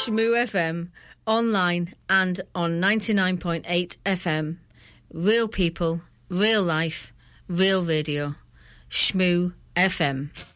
Shmoo FM, online and on 99.8 FM. Real people, real life, real radio. Shmoo FM.